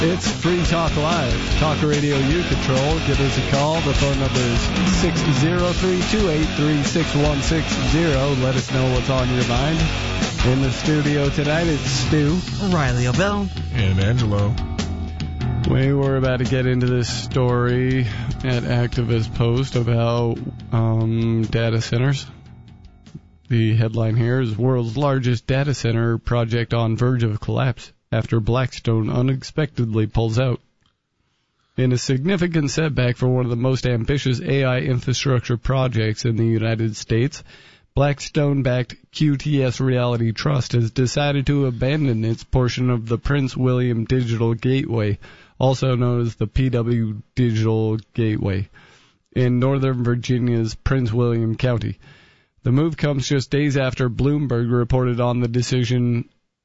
It's Free Talk Live. Talk Radio you control. Give us a call. The phone number is 603-283-6160. Let us know what's on your mind. In the studio tonight, it's Stu, Riley O'Bell, and Angelo. We were about to get into this story at Activist Post about data centers. The headline here is World's Largest Data Center Project on Verge of Collapse after Blackstone unexpectedly pulls out. In a significant setback for one of the most ambitious AI infrastructure projects in the United States, Blackstone-backed QTS Reality Trust has decided to abandon its portion of the Prince William Digital Gateway, also known as the PW Digital Gateway, in Northern Virginia's Prince William County. The move comes just days after Bloomberg reported the decision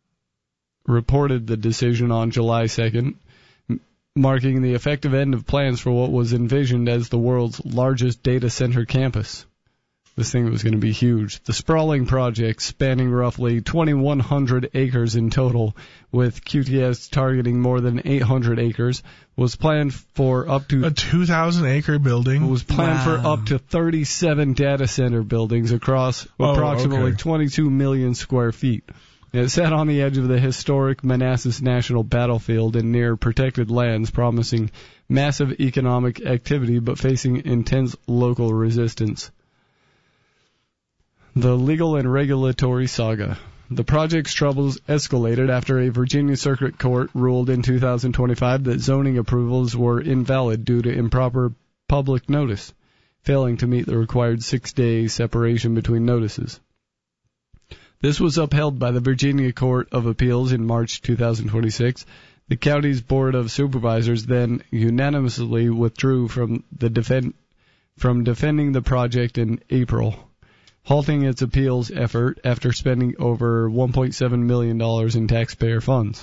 on July 2nd, marking the effective end of plans for what was envisioned as the world's largest data center campus. This thing was going to be huge. The sprawling project, spanning roughly 2,100 acres in total, with QTS targeting more than 800 acres, was planned for up to... a 2,000-acre building? It was planned for up to 37 data center buildings across approximately 22 million square feet. It sat on the edge of the historic Manassas National Battlefield and near protected lands, promising massive economic activity but facing intense local resistance. The legal and regulatory saga. The project's troubles escalated after a Virginia Circuit Court ruled in 2025 that zoning approvals were invalid due to improper public notice, failing to meet the required 6-day separation between notices. This was upheld by the Virginia Court of Appeals in March 2026. The county's Board of Supervisors then unanimously withdrew from defending the project in April, halting its appeals effort after spending over $1.7 million in taxpayer funds.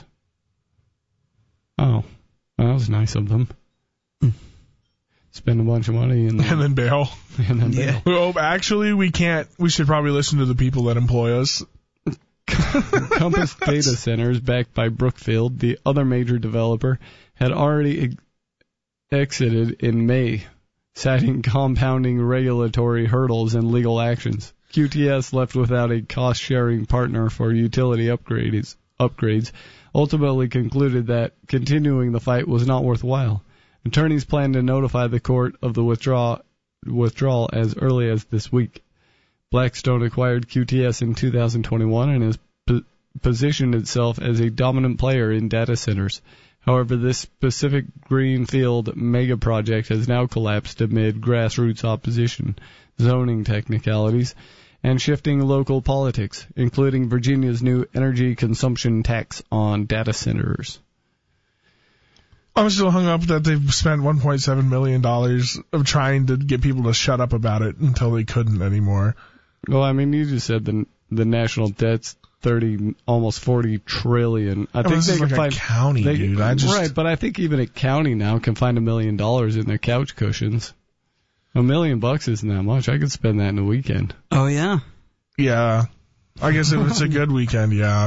Oh, that was nice of them. Spend a bunch of money and then bail. Well, actually, we can't. We should probably listen to the people that employ us. Compass Data Centers, backed by Brookfield, the other major developer, had already exited in May, citing compounding regulatory hurdles and legal actions. QTS, left without a cost-sharing partner for utility upgrades, ultimately concluded that continuing the fight was not worthwhile. Attorneys plan to notify the court of the withdrawal as early as this week. Blackstone acquired QTS in 2021 and has positioned itself as a dominant player in data centers. However, this specific greenfield mega project has now collapsed amid grassroots opposition, zoning technicalities, and shifting local politics, including Virginia's new energy consumption tax on data centers. I'm still hung up that they've spent $1.7 million of trying to get people to shut up about it until they couldn't anymore. Well, I mean, you just said the national debt's almost 40 trillion. I think they can find a county, dude. Right, but I think even a county now can find $1 million in their couch cushions. $1 million isn't that much. I could spend that in a weekend. Oh yeah. Yeah. I guess if it's a good weekend, yeah.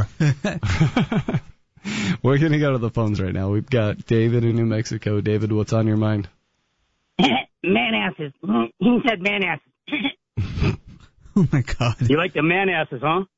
We're going to go to the phones right now. We've got David in New Mexico. David, what's on your mind? Man asses. He said man asses. Oh, my God. You like the man asses, huh?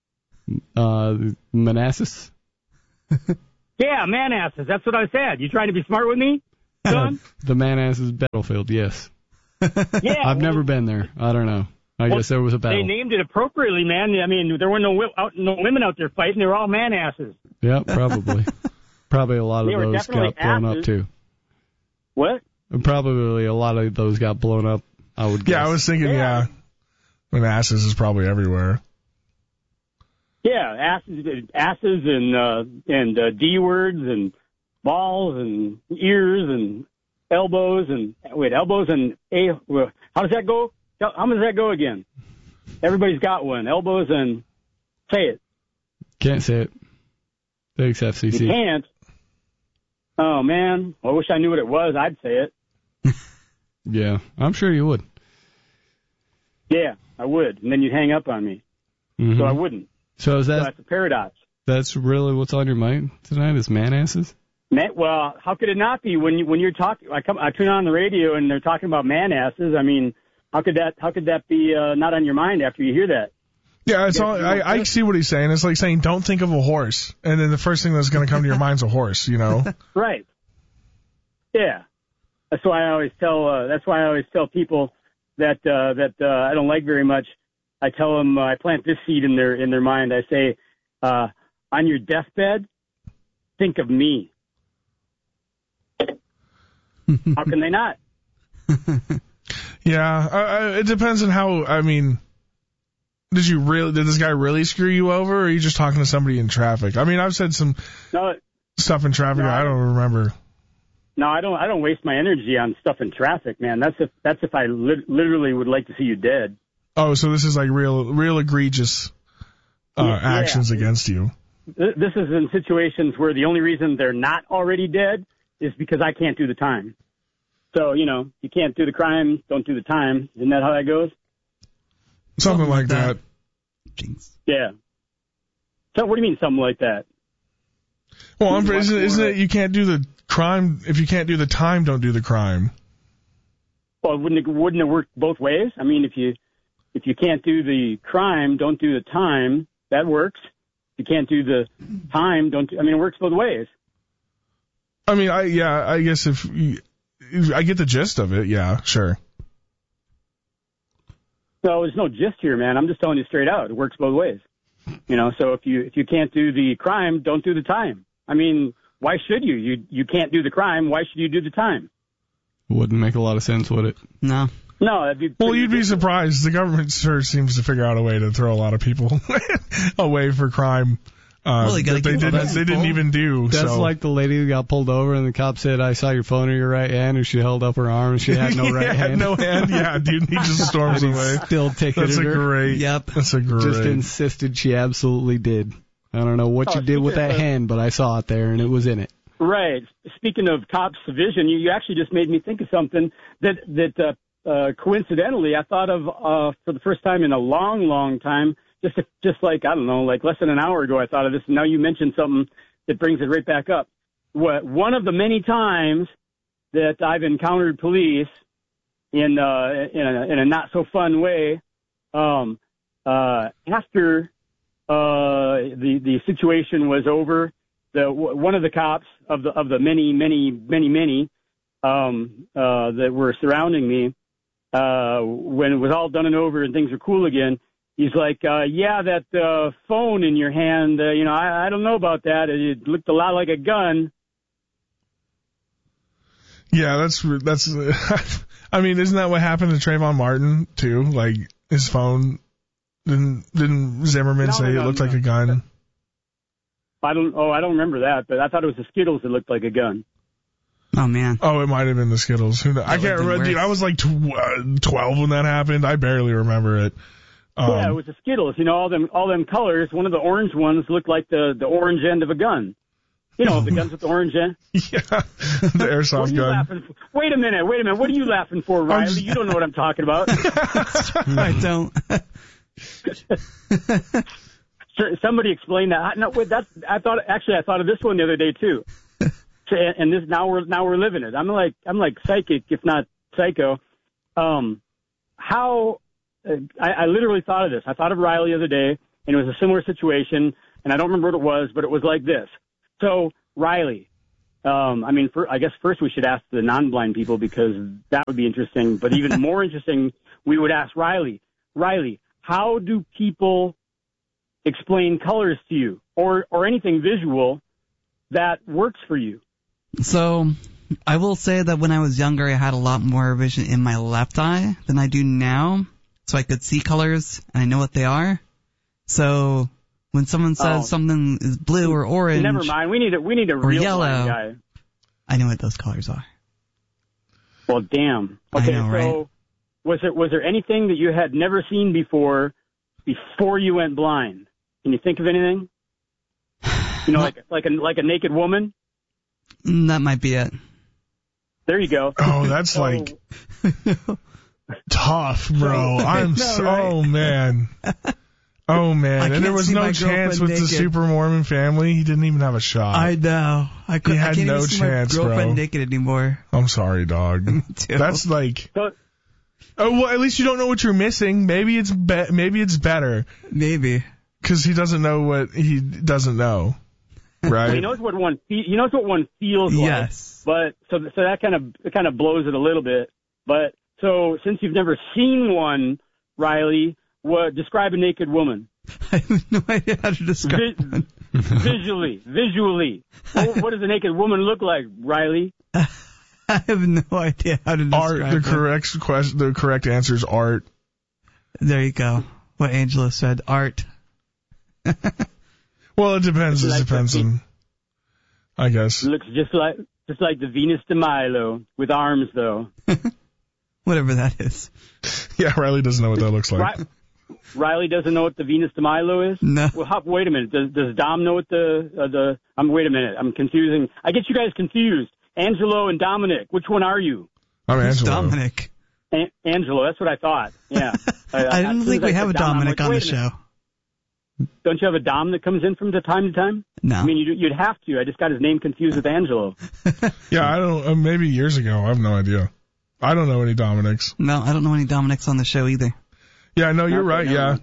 Manassas? Yeah, man asses. That's what I said. You trying to be smart with me, son? The Manassas Battlefield, yes. Yeah. I've never been there. I don't know. I guess there was a battle. They named it appropriately, man. I mean, there were no women out there fighting. They were all man asses. Yeah, probably. Probably a lot of those got blown up, too. What? Probably a lot of those got blown up, I would guess. Yeah, I was thinking, Manassas is probably everywhere. Yeah, asses and D words and balls and ears and elbows and elbows and how does that go? How does that go again? Everybody's got one. Elbows and say it. Can't say it. Thanks, FCC. You can't. Oh man, I wish I knew what it was. I'd say it. Yeah, I'm sure you would. Yeah, I would, and then you'd hang up on me. Mm-hmm. So I wouldn't. So that's a paradox. That's really what's on your mind tonight is man asses? Man, well, how could it not be when you're talking? I tune on the radio and they're talking about man asses. I mean, how could that be not on your mind after you hear that? Yeah, it's all. I see what he's saying. It's like saying, don't think of a horse, and then the first thing that's going to come to your mind's a horse. You know? Right. Yeah. That's why I always tell people that I don't like very much. I tell them I plant this seed in their mind. I say, on your deathbed, think of me. How can they not? Yeah, it depends on how. I mean, did this guy really screw you over, or are you just talking to somebody in traffic? I mean, I've said some stuff in traffic. I don't remember. No, I don't waste my energy on stuff in traffic, man. That's if I literally would like to see you dead. Oh, so this is like real egregious actions against you. This is in situations where the only reason they're not already dead is because I can't do the time. So, you can't do the crime, don't do the time. Isn't that how that goes? Something like that. Jinx. Yeah. So what do you mean something like that? Well, isn't it you can't do the crime, if you can't do the time, don't do the crime? Well, wouldn't it work both ways? I mean, if you can't do the crime, don't do the time, that works. If you can't do the time, it works both ways. I mean, I guess if I get the gist of it, yeah, sure. No, there's no gist here, man. I'm just telling you straight out. It works both ways. So if you can't do the crime, don't do the time. I mean, why should you? You can't do the crime. Why should you do the time? Wouldn't make a lot of sense, would it? No. No, that'd be well, you'd be surprised. The government sure seems to figure out a way to throw a lot of people away for crime that they didn't even do. That's like the lady who got pulled over and the cop said, I saw your phone in your right hand, and she held up her arm and she had no right hand. No hand, yeah, dude, he just storms away. Still ticketed her. That's a great. Just insisted she absolutely did. I don't know what you did with that hand, but I saw it there and it was in it. Right. Speaking of cops' vision, you actually just made me think of something that coincidentally I thought of for the first time in a long, long time. Just like, I don't know, like less than an hour ago, I thought of this. And now you mentioned something that brings it right back up. One of the many times that I've encountered police in a not so fun way, after the situation was over, one of the cops of the many that were surrounding me, when it was all done and over and things were cool again, he's like, that phone in your hand, I don't know about that. It looked a lot like a gun. Yeah, that's. I mean, isn't that what happened to Trayvon Martin too? Like his phone, didn't Zimmerman say it looked like a gun? I don't remember that, but I thought it was the Skittles that looked like a gun. Oh man. Oh, it might have been the Skittles. Who knows? I can't remember. Dude, I was like 12 when that happened. I barely remember it. Yeah, it was the Skittles. All them colors. One of the orange ones looked like the orange end of a gun. The guns with the orange end. Yeah, the airsoft gun. Wait a minute. What are you laughing for, Riley? You don't know what I'm talking about. I don't. Somebody explain that. No, wait, I thought of this one the other day too. And this now we're living it. I'm like psychic, if not psycho. I literally thought of this. I thought of Riley the other day, and it was a similar situation, and I don't remember what it was, but it was like this. So, Riley, I guess first we should ask the non-blind people because that would be interesting, but even more interesting, we would ask Riley. Riley, how do people explain colors to you or anything visual that works for you? So, I will say that when I was younger, I had a lot more vision in my left eye than I do now. So I could see colors, and I know what they are. So when someone says something is blue or orange, never mind. We need a real yellow guy. I know what those colors are. Well, damn. Okay, I know, so right? was there anything that you had never seen before you went blind? Can you think of anything? Like a naked woman? That might be it. There you go. Oh, that's like tough, bro. Man. Oh, man. I And there can't was see no my chance girlfriend with the naked. Super Mormon family. He didn't even have a shot. I know. I He had I can't no even see chance, my girlfriend bro. naked anymore. I'm sorry, dog. Too. That's like... So, Oh, well, at least you don't know what you're missing. Maybe it's better. Maybe. Because he doesn't know what he doesn't know. Right? he knows what one feels like. Yes. But so that kind of blows it a little bit. But so since you've never seen one, Riley, describe a naked woman. I have no idea how to describe one. Visually. What does a naked woman look like, Riley? I have no idea how to describe Art. The correct answer is art. There you go. What Angela said. Art. Well, it depends. It depends on, I guess. It looks just like the Venus de Milo with arms, though. Whatever that is. Yeah, Riley doesn't know what that looks like. Riley doesn't know what the Venus de Milo is? No. Well, wait a minute. Does Dom know what wait a minute. I'm confusing. I get you guys confused. Angelo and Dominic. Which one are you? I'm Who's Angelo. Dominic? Angelo. That's what I thought. Yeah. I don't think we have a Dominic on the show. Don't you have a Dom that comes in from time to time? No. I mean, you'd have to. I just got his name confused with Angelo. Yeah, I don't. Maybe years ago. I have no idea. I don't know any Dominics. No, I don't know any Dominics on the show either. Yeah, no, you're right. Yeah,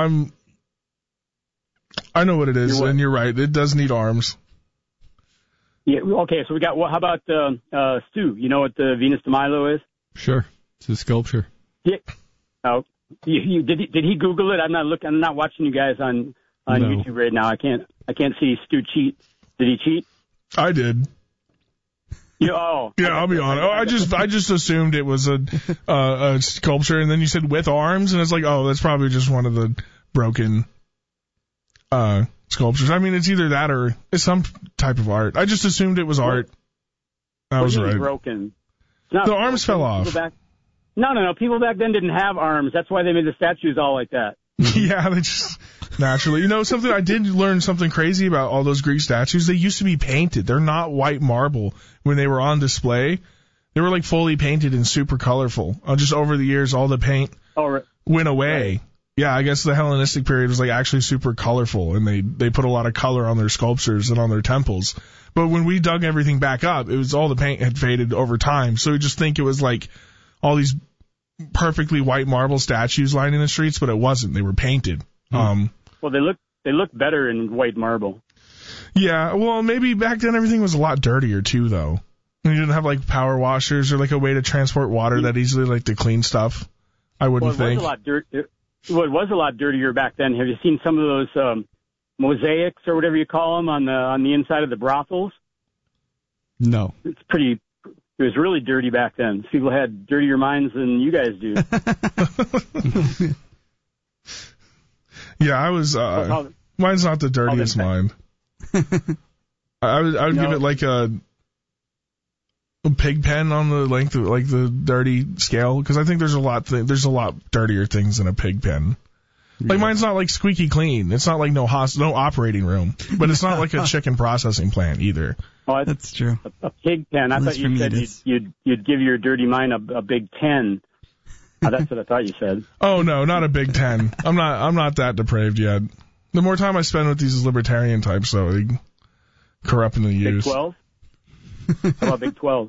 I know what it is, and you're right. It does need arms. Yeah. Okay. So we got. Well, how about Stu? You know what the Venus de Milo is? Sure. It's a sculpture. Yeah. Oh. Did he Google it? I'm not watching you guys on No. YouTube right now. I can't see Stu cheat. Did he cheat? I did. Yeah, I'll be honest. I just assumed it was a sculpture, and then you said with arms, and it's like, oh, that's probably just one of the broken sculptures. I mean, it's either that or it's some type of art. I just assumed it was art. I was right. Broken. The arms fell off. No. People back then didn't have arms. That's why they made the statues all like that. Yeah, they just naturally. You know something? I did learn something crazy about all those Greek statues. They used to be painted. They're not white marble when they were on display. They were like fully painted and super colorful. Just over the years, all the paint went away. Right. Yeah, I guess the Hellenistic period was like actually super colorful, and they put a lot of color on their sculptures and on their temples. But when we dug everything back up, it was all the paint had faded over time. So we just think it was like all these perfectly white marble statues lining the streets, but it wasn't. They were painted. Well, they look better in white marble. Yeah, well, maybe back then everything was a lot dirtier too, though. You didn't have like power washers or like a way to transport water that easily, like to clean stuff. I wouldn't think. It was a lot dirtier back then. Have you seen some of those mosaics or whatever you call them on the inside of the brothels? No. It was really dirty back then. People had dirtier minds than you guys do. Yeah, I was. Mine's not the dirtiest mind. I would give it like a pig pen on the length of like the dirty scale, because I think there's a lot dirtier things than a pig pen. Like mine's not like squeaky clean. It's not like no operating room, but it's not like a chicken processing plant either. Oh, that's true. A pig pen. I thought you said you'd give your dirty mind a big 10. That's what I thought you said. Oh no, not a big 10. I'm not that depraved yet. The more time I spend with these libertarian types, though, they corrupt in the use. Big 12? How about Big 12?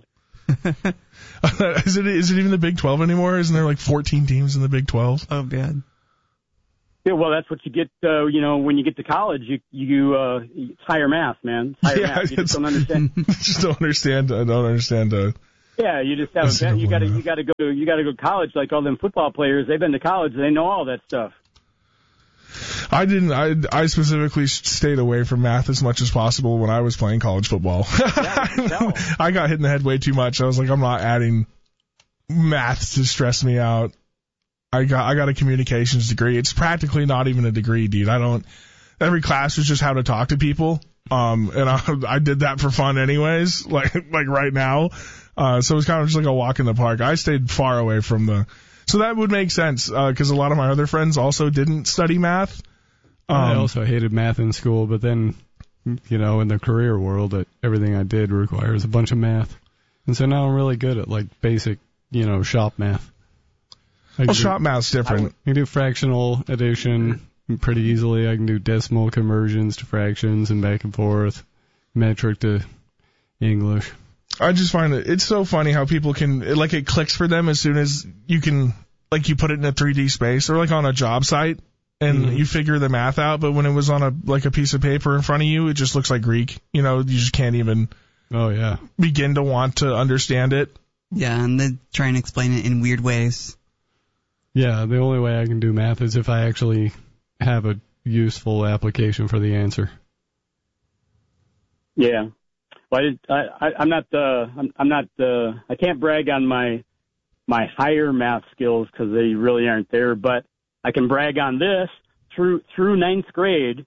Is it even the Big 12 anymore? Isn't there like 14 teams in the Big 12? Oh, bad. Yeah, well, that's what you get, when you get to college, it's higher math, man. It's higher math. You just don't understand. I don't understand. Yeah, you just have you got to go to college like all them football players. They've been to college. They know all that stuff. I didn't. I specifically stayed away from math as much as possible when I was playing college football. Yeah, I got hit in the head way too much. I was like, I'm not adding math to stress me out. I got a communications degree. It's practically not even a degree, dude. Every class was just how to talk to people. And I did that for fun anyways, like right now. So it was kind of just like a walk in the park. I stayed far away from so that would make sense, cause a lot of my other friends also didn't study math. I also hated math in school, but then, in the career world, everything I did requires a bunch of math. And so now I'm really good at like basic, shop math. Shop math's different. You do fractional addition, pretty easily. I can do decimal conversions to fractions and back and forth, metric to English. I just find it's so funny how people can, like, it clicks for them as soon as you can, like, you put it in a 3D space or like on a job site and you figure the math out. But when it was on a piece of paper in front of you, it just looks like Greek. You know, you just can't even begin to want to understand it. Yeah, and they try and explain it in weird ways. Yeah, the only way I can do math is if I actually have a useful application for the answer. Yeah. Well, I'm not. I can't brag on my higher math skills because they really aren't there. But I can brag on this. Through ninth grade,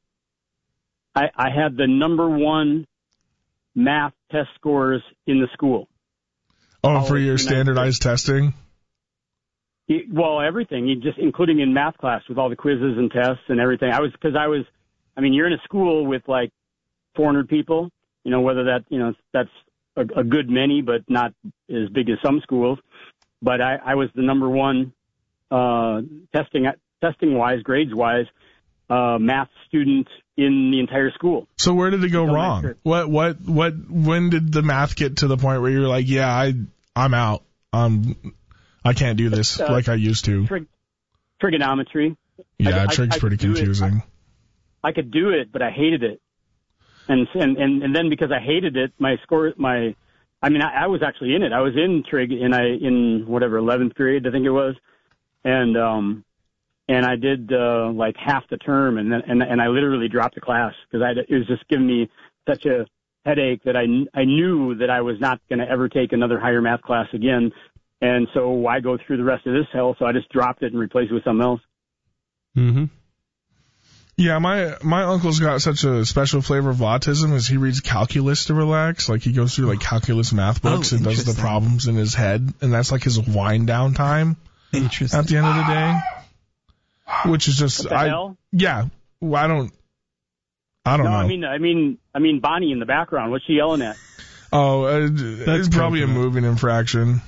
I had the number one math test scores in the school. Oh, for your standardized testing? Well, everything, including in math class with all the quizzes and tests and everything. You're in a school with like 400 people. You know, whether that's a good many, but not as big as some schools. But I was the number one testing-wise, grades-wise, math student in the entire school. So where did it go wrong? When did the math get to the point where you're like, yeah, I'm out. I can't do this like I used to. Trigonometry. Yeah, trig's pretty confusing. I could do it, but I hated it. And then because I hated it, I was actually in it. I was in trig in 11th period, I think it was. And I did, like half the term and I literally dropped the class because it was just giving me such a headache that I knew that I was not going to ever take another higher math class again. And so why go through the rest of this hell? So I just dropped it and replaced it with something else. Mm-hmm. Yeah, my uncle's got such a special flavor of autism as he reads calculus to relax. Like he goes through like calculus math books and does the problems in his head, and that's like his wind down time. Interesting. At the end of the day, which is just what the hell? Yeah, well, I don't know. I mean Bonnie in the background. What's she yelling at? Oh, it's probably a moving infraction.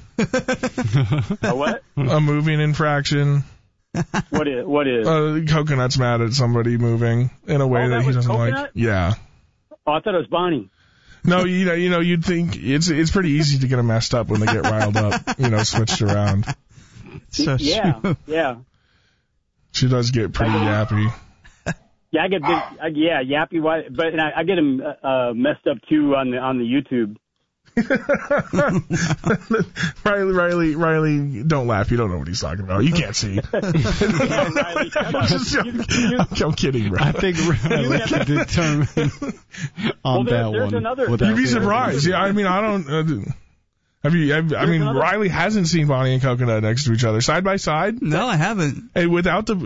A what? A moving infraction. What is? Coconut's mad at somebody moving in a way that he doesn't Coconut? like. Yeah. Oh, I thought it was Bonnie. No, you'd think it's pretty easy to get them messed up when they get riled up, switched around. So true. Yeah. She does get pretty yappy. Yeah, I get yappy, but I get him messed up too on the YouTube. Riley, don't laugh. You don't know what he's talking about. You can't see. Riley, I'm kidding, bro. I think Riley can determine on that one. You'd be surprised. Yeah, I don't. Riley hasn't seen Bonnie and Coconut next to each other side by side. No, I haven't. And without the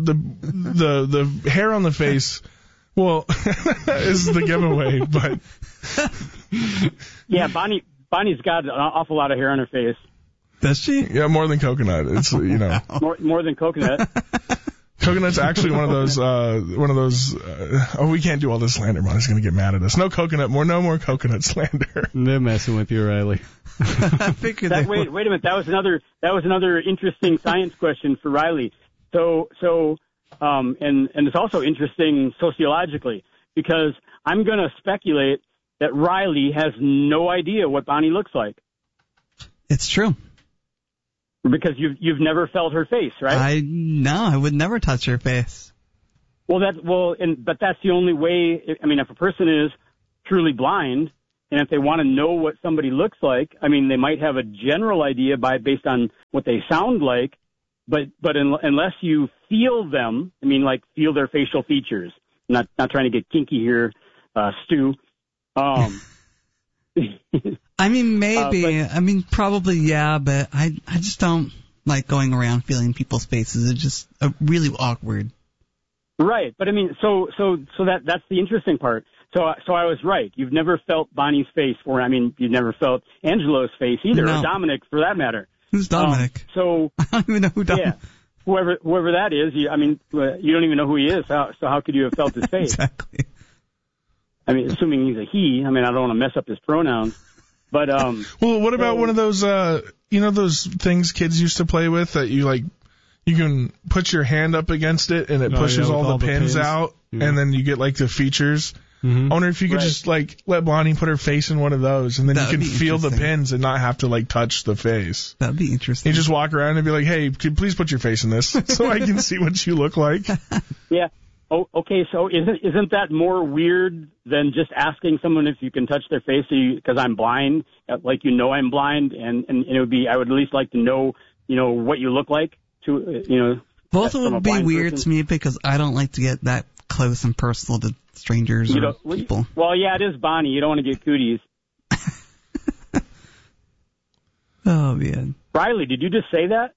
hair on the face, well, is the giveaway. But yeah, Bonnie's got an awful lot of hair on her face. Does she? Yeah, more than Coconut. It's more than Coconut. Coconut's actually one of those. We can't do all this slander. Bonnie's going to get mad at us. No more Coconut slander. They're messing with you, Riley. I figured wait a minute. That was another interesting science question for Riley. So, and it's also interesting sociologically because I'm going to speculate that Riley has no idea what Bonnie looks like. It's true. Because you've never felt her face, right? I would never touch her face. But that's the only way. If a person is truly blind, and if they want to know what somebody looks like, they might have a general idea based on what they sound like, but unless you feel them, feel their facial features. Not trying to get kinky here, Stu. Maybe. Probably, yeah, but I just don't like going around feeling people's faces. It's just really awkward. Right, but so that's the interesting part. So I was right. You've never felt Bonnie's face, you've never felt Angelo's face either, or Dominic for that matter. Who's Dominic? So I don't even know who Dominic. Yeah, whoever that is. You don't even know who he is. So how could you have felt his face? Exactly. assuming he's a he. I mean, I don't want to mess up his pronouns. But well, what about one of those those things kids used to play with that you you can put your hand up against it and it pushes all the pins out, and then you get like the features. I wonder if you could just like let Bonnie put her face in one of those, and then you can feel the pins and not have to like touch the face. That'd be interesting. You just walk around and be like, "Hey, please put your face in this so I can see what you look like." Yeah. Oh, okay. So isn't that more weird than just asking someone if you can touch their face? Because I'm blind, like I'm blind, and it would be. I would at least like to know, what you look like. Both would be weird to me because I don't like to get that close and personal to strangers or people. Well, yeah, it is Bonnie. You don't want to get cooties. Oh, man. Riley, did you just say that?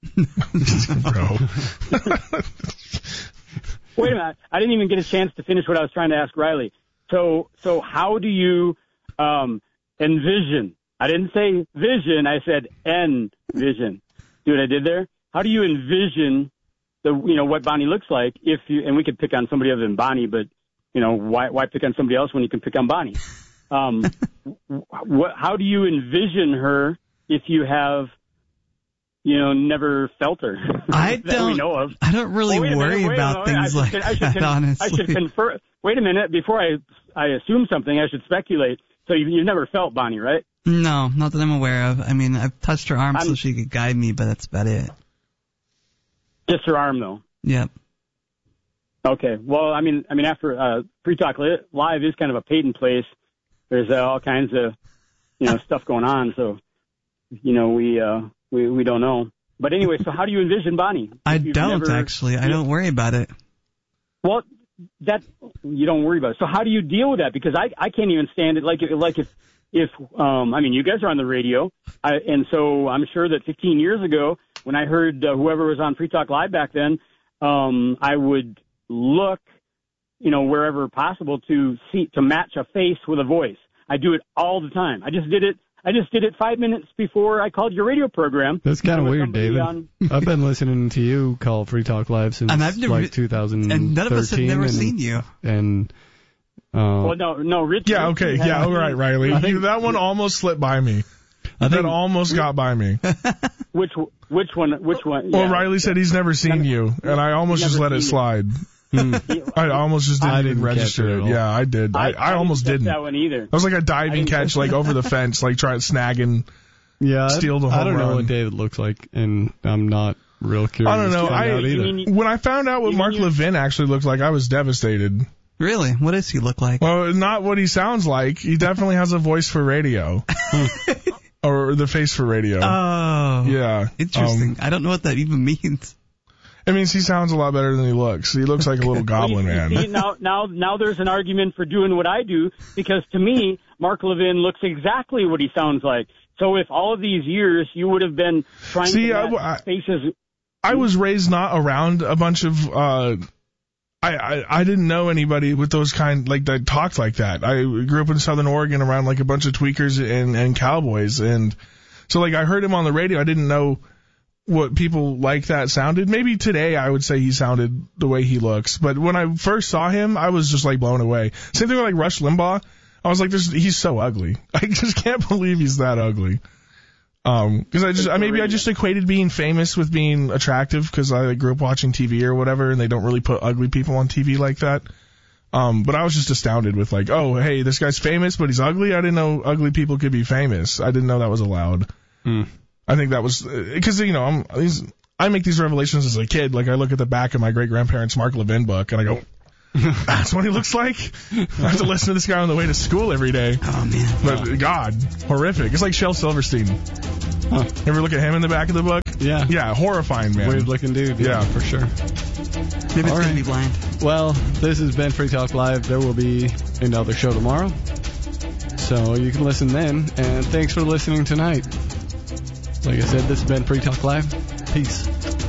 Bro. Wait a minute. I didn't even get a chance to finish what I was trying to ask Riley. So how do you envision? I didn't say vision. I said envision. See what I did there? How do you envision what Bonnie looks like and we could pick on somebody other than Bonnie, but why pick on somebody else when you can pick on Bonnie? How do you envision her if you have never felt her? I that we know of. I don't really worry about things like that, honestly. I should confer. Wait a minute. Before I assume something, I should speculate. So you've never felt Bonnie, right? No, not that I'm aware of. I mean, I've touched her arm so she could guide me, but that's about it. Just her arm, though? Yep. Okay. Well, I mean, after Free Talk Live is kind of a patent place. There's all kinds of, stuff going on. So, we don't know. But anyway, so how do you envision Bonnie? I don't actually. I don't worry about it. Well, that you don't worry about it. So how do you deal with that? Because I can't even stand it. Like if you guys are on the radio, and so I'm sure that 15 years ago when I heard whoever was on Free Talk Live back then, I would look, wherever possible to match a face with a voice. I do it all the time. I just did it 5 minutes before I called your radio program. That's kind of weird, David. I've been listening to you call Free Talk Live since 2013. And none of us have never seen you. And well, no, Rich. Yeah, okay, yeah, all right, Riley. That one almost slipped by me. That almost got by me. Which one? Well, Yeah. Riley said he's never seen you, and I almost just let it slide. I almost just didn't register it. Yeah, I did. I almost didn't. That one either. That was like a diving catch, like over the fence, like trying to snag and steal the home I don't know run. what David looks like, and I'm not real curious. I don't know. To find out either. When I found out what Mark Levin actually looked like, I was devastated. Really? What does he look like? Well, not what he sounds like. He definitely has a voice for radio. Or the face for radio. Oh. Yeah. Interesting. I don't know what that even means. It means he sounds a lot better than he looks. He looks like a little goblin man. See, now there's an argument for doing what I do, because to me, Mark Levin looks exactly what he sounds like. So if all of these years you would have been trying to match faces... I was raised not around a bunch of... I didn't know anybody with those that talked like that. I grew up in Southern Oregon around like a bunch of tweakers and cowboys, and so like I heard him on the radio. I didn't know what people like that sounded. Maybe today I would say he sounded the way he looks, but when I first saw him, I was just like blown away. Same thing with like Rush Limbaugh. I was like, he's so ugly. I just can't believe he's that ugly. Because I just equated being famous with being attractive, because I grew up watching TV or whatever, and they don't really put ugly people on TV like that. But I was just astounded with like, oh, hey, this guy's famous, but he's ugly. I didn't know ugly people could be famous. I didn't know that was allowed. I think that was because I make these revelations as a kid. Like I look at the back of my great grandparents' Mark Levin book, and I go, that's what he looks like? I have to listen to this guy on the way to school every day. Oh, man. But, God, horrific. It's like Shel Silverstein. Huh. You ever look at him in the back of the book? Yeah. Yeah, horrifying, man. Weird-looking dude. Yeah, for sure. Maybe it's going to be blind. Well, this has been Free Talk Live. There will be another show tomorrow, so you can listen then. And thanks for listening tonight. Like I said, this has been Free Talk Live. Peace.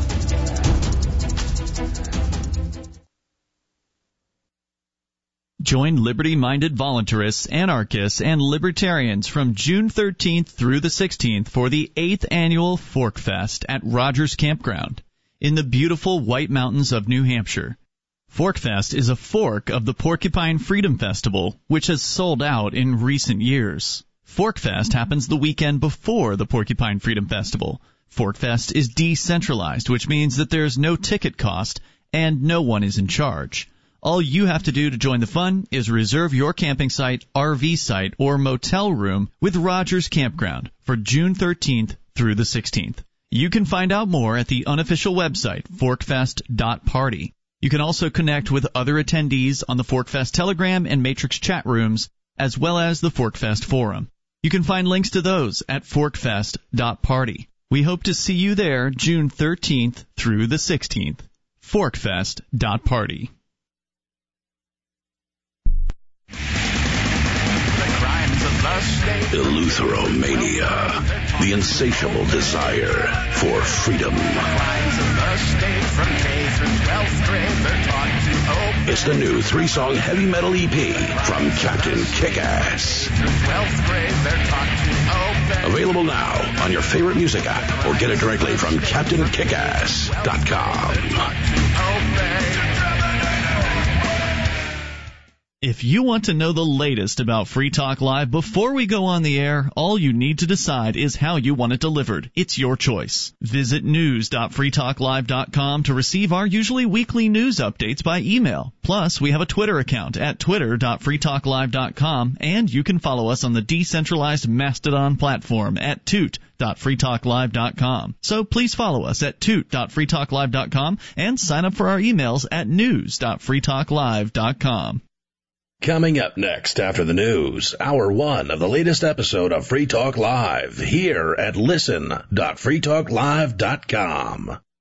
Join liberty-minded voluntarists, anarchists, and libertarians from June 13th through the 16th for the 8th annual Fork Fest at Rogers Campground in the beautiful White Mountains of New Hampshire. Fork Fest is a fork of the Porcupine Freedom Festival, which has sold out in recent years. Fork Fest happens the weekend before the Porcupine Freedom Festival, ForkFest is decentralized, which means that there's no ticket cost and no one is in charge. All you have to do to join the fun is reserve your camping site, RV site, or motel room with Rogers Campground for June 13th through the 16th. You can find out more at the unofficial website, forkfest.party. You can also connect with other attendees on the ForkFest Telegram and Matrix chat rooms, as well as the ForkFest forum. You can find links to those at forkfest.party. We hope to see you there June 13th through the 16th. forkfest.party. Eleutheromania, the insatiable desire for freedom. It's the new 3-song heavy metal EP from Captain Kickass. Available now on your favorite music app or get it directly from CaptainKickass.com. If you want to know the latest about Free Talk Live before we go on the air, all you need to decide is how you want it delivered. It's your choice. Visit news.freetalklive.com to receive our usually weekly news updates by email. Plus, we have a Twitter account at twitter.freetalklive.com, and you can follow us on the decentralized Mastodon platform at toot.freetalklive.com. So please follow us at toot.freetalklive.com and sign up for our emails at news.freetalklive.com. Coming up next after the news, Hour 1 of the latest episode of Free Talk Live here at listen.freetalklive.com.